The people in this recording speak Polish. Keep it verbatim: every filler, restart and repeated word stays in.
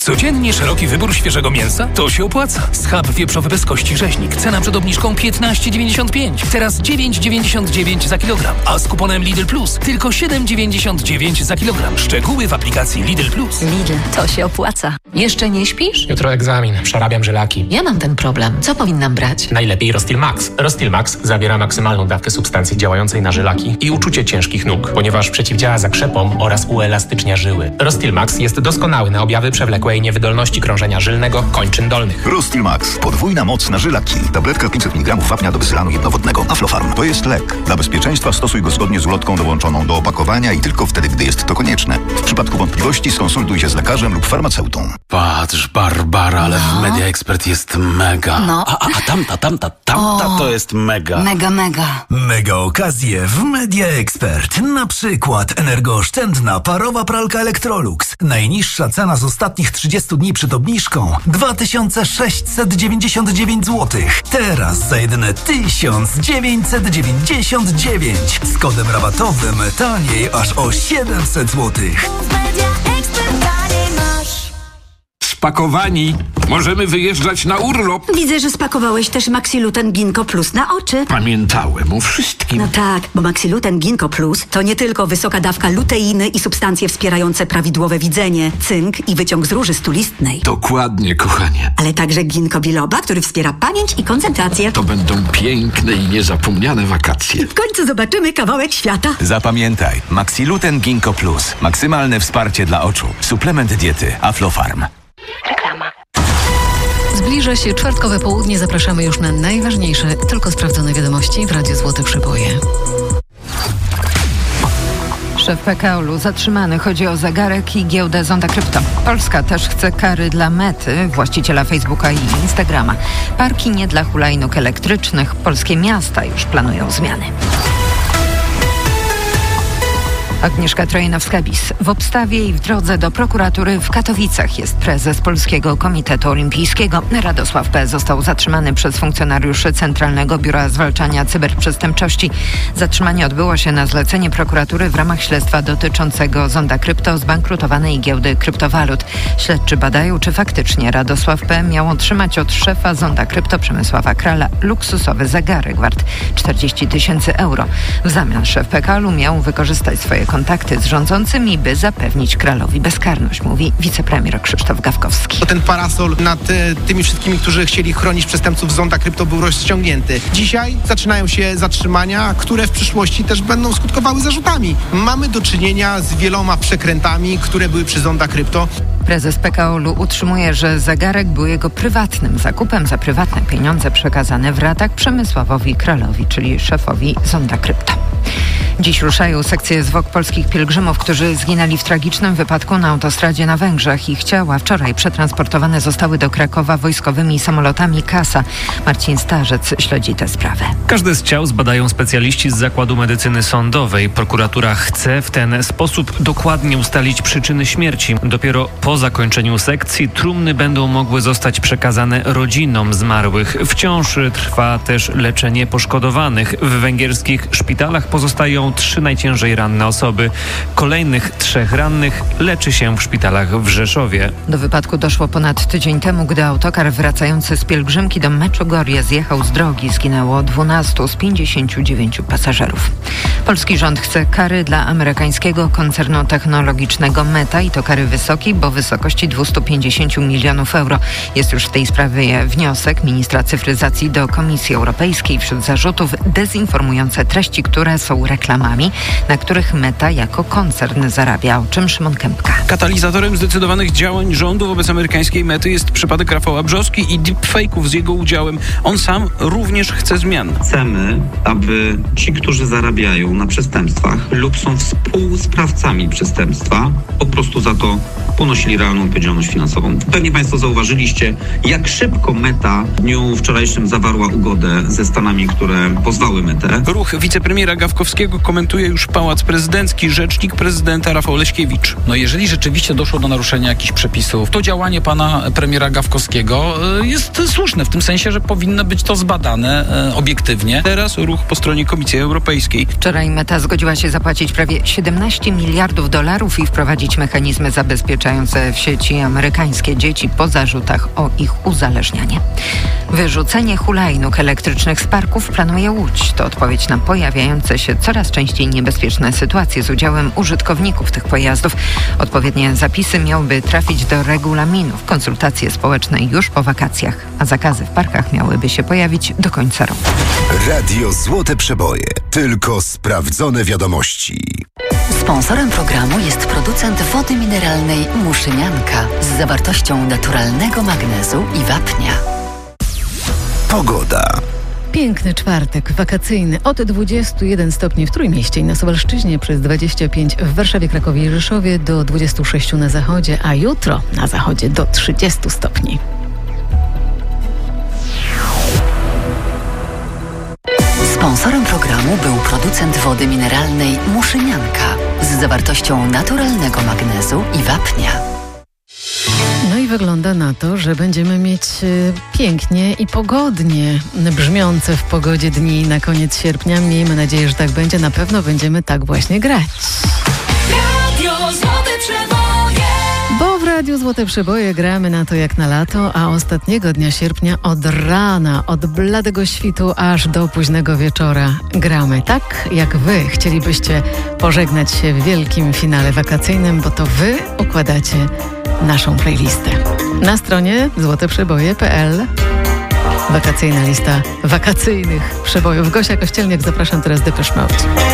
Codziennie szeroki wybór świeżego mięsa? To się opłaca. Schab wieprzowy bez kości rzeźnik. Cena przed obniżką piętnaście dziewięćdziesiąt pięć. Teraz dziewięć dziewięćdziesiąt dziewięć za kilogram. A z kuponem Lidl Plus tylko siedem dziewięćdziesiąt dziewięć za kilogram. Szczegóły w aplikacji Lidl Plus. Lidl, to się opłaca. Jeszcze nie śpisz? Jutro egzamin. Przerabiam żylaki. Ja mam ten problem. Co powinnam brać? Najlepiej Rostil Max. Rostil Max zawiera maksymalną dawkę substancji działającej na żylaki i uczucie ciężkich nóg, ponieważ przeciwdziała zakrzepom oraz uelastycznia żyły. Rostil Max jest doskonały na objawy przewlekłej niewydolności krążenia żylnego kończyn dolnych. Rostil Max. Podwójna moc na żylaki. Tabletka pięćset miligramów wapnia do wysyłanu jednowodnego. Aflofarm. To jest lek. Dla bezpieczeństwa stosuj go zgodnie z ulotką dołączoną do opakowania i tylko wtedy, gdy jest to konieczne. W przypadku wątpliwości skonsultuj się z lekarzem lub farmaceutą. Patrz, Barbara, ale no. w Media Expert jest mega. No. A, a, a tamta, tamta, tamta O, to jest mega. Mega, mega. Mega okazje w Media Expert. Na przykład energooszczędna parowa pralka Electrolux. Najniższa cena z ostatnich trzydziestu dni przed obniżką dwa tysiące sześćset dziewięćdziesiąt dziewięć złotych. Teraz za jedyne tysiąc dziewięćset dziewięćdziesiąt dziewięć. Z kodem rabatowym taniej aż o siedemset złotych. Spakowani. Możemy wyjeżdżać na urlop. Widzę, że spakowałeś też Maxiluten Ginkgo Plus na oczy. Pamiętałem o wszystkim. No tak, bo Maxiluten Ginkgo Plus to nie tylko wysoka dawka luteiny i substancje wspierające prawidłowe widzenie, cynk i wyciąg z róży stulistnej. Dokładnie, kochanie. Ale także ginkgo biloba, który wspiera pamięć i koncentrację. To będą piękne i niezapomniane wakacje. W końcu zobaczymy kawałek świata. Zapamiętaj, Maxiluten Ginkgo Plus. Maksymalne wsparcie dla oczu. Suplement diety Aflofarm. Reklama. Zbliża się czwartkowe południe. Zapraszamy już na najważniejsze, tylko sprawdzone wiadomości w Radiu Złote Przyboje. Szef P K O L-u zatrzymany. Chodzi o zegarek i giełdę Zonda Krypto. Polska też chce kary dla Mety, właściciela Facebooka i Instagrama. Parki nie dla hulajnóg elektrycznych. Polskie miasta już planują zmiany. Agnieszka Trojnowska-Bis. W obstawie i w drodze do prokuratury w Katowicach jest prezes Polskiego Komitetu Olimpijskiego. Radosław P. został zatrzymany przez funkcjonariuszy Centralnego Biura Zwalczania Cyberprzestępczości. Zatrzymanie odbyło się na zlecenie prokuratury w ramach śledztwa dotyczącego Zonda Krypto, zbankrutowanej giełdy kryptowalut. Śledczy badają, czy faktycznie Radosław P. miał otrzymać od szefa Zonda Krypto Przemysława Krala luksusowy zegarek wart czterdzieści tysięcy euro. W zamian szef P K O L-u miał wykorzystać swoje kontakty z rządzącymi, by zapewnić Kralowi bezkarność, mówi wicepremier Krzysztof Gawkowski. Ten parasol nad e, tymi wszystkimi, którzy chcieli chronić przestępców Zonda Krypto, był rozciągnięty. Dzisiaj zaczynają się zatrzymania, które w przyszłości też będą skutkowały zarzutami. Mamy do czynienia z wieloma przekrętami, które były przy Zonda Krypto. Prezes P K O L-u utrzymuje, że zegarek był jego prywatnym zakupem za prywatne pieniądze przekazane w ratach Przemysławowi Kralowi, czyli szefowi Zonda Krypto. Dziś ruszają sekcje zwłok polskich pielgrzymów, którzy zginęli w tragicznym wypadku na autostradzie na Węgrzech. Ich ciała wczoraj przetransportowane zostały do Krakowa wojskowymi samolotami Kasa. Marcin Starzec śledzi tę sprawę. Każde z ciał zbadają specjaliści z Zakładu Medycyny Sądowej. Prokuratura chce w ten sposób dokładnie ustalić przyczyny śmierci. Dopiero po zakończeniu sekcji trumny będą mogły zostać przekazane rodzinom zmarłych. Wciąż trwa też leczenie poszkodowanych. W węgierskich szpitalach pozostają trzy najciężej ranne osoby. Kolejnych trzech rannych leczy się w szpitalach w Rzeszowie. Do wypadku doszło ponad tydzień temu, gdy autokar wracający z pielgrzymki do Meczugorje zjechał z drogi. Zginęło dwunastu z pięćdziesięciu dziewięciu pasażerów. Polski rząd chce kary dla amerykańskiego koncernu technologicznego Meta i to kary wysokiej, bo w wysokości dwieście pięćdziesiąt milionów euro. Jest już w tej sprawie wniosek ministra cyfryzacji do Komisji Europejskiej. Wśród zarzutów dezinformujące treści, które są reklamami, na których Meta jako koncern zarabia. O czym Szymon Kępka? Katalizatorem zdecydowanych działań rządu wobec amerykańskiej Mety jest przypadek Rafała Brzoski i deepfake'ów z jego udziałem. On sam również chce zmian. Chcemy, aby ci, którzy zarabiają na przestępstwach lub są współsprawcami przestępstwa, po prostu za to ponosili realną odpowiedzialność finansową. Pewnie Państwo zauważyliście, jak szybko Meta w dniu wczorajszym zawarła ugodę ze Stanami, które pozwały Metę. Ruch wicepremiera Gawkowskiego komentuje już Pałac Prezydencki. Rzecznik prezydenta Rafał Leśkiewicz. No jeżeli rzeczywiście doszło do naruszenia jakichś przepisów, to działanie pana premiera Gawkowskiego jest słuszne, w tym sensie, że powinno być to zbadane e, obiektywnie. Teraz ruch po stronie Komisji Europejskiej. Wczoraj Meta zgodziła się zapłacić prawie siedemnaście miliardów dolarów i wprowadzić mechanizmy zabezpieczenia zaliczające w sieci amerykańskie dzieci po zarzutach o ich uzależnianie. Wyrzucenie hulajnóg elektrycznych z parków planuje Łódź. To odpowiedź na pojawiające się coraz częściej niebezpieczne sytuacje z udziałem użytkowników tych pojazdów. Odpowiednie zapisy miałyby trafić do regulaminów. Konsultacje społeczne już po wakacjach, a zakazy w parkach miałyby się pojawić do końca roku. Radio Złote Przeboje. Tylko sprawdzone wiadomości. Sponsorem programu jest producent wody mineralnej Muszynianka z zawartością naturalnego magnezu i wapnia. Pogoda. Piękny czwartek, wakacyjny, od dwudziestu jeden stopni w Trójmieście i na Suwalszczyźnie, przez dwadzieścia pięć w Warszawie, Krakowie i Rzeszowie, do dwudziestu sześciu na zachodzie, a jutro na zachodzie do trzydziestu stopni. Sponsorem programu był producent wody mineralnej Muszynianka z zawartością naturalnego magnezu i wapnia. No i wygląda na to, że będziemy mieć y, pięknie i pogodnie brzmiące w pogodzie dni na koniec sierpnia. Miejmy nadzieję, że tak będzie. Na pewno będziemy tak właśnie grać. Radio Złote Przeboje. Bo w Radiu Złote Przeboje gramy na to jak na lato, a ostatniego dnia sierpnia od rana, od bladego świtu aż do późnego wieczora gramy tak, jak wy chcielibyście pożegnać się w wielkim finale wakacyjnym, bo to wy układacie naszą playlistę. Na stronie złoteprzeboje kropka pe el wakacyjna lista wakacyjnych przebojów. Gosia Kościelniak, zapraszam teraz Depeche Mode.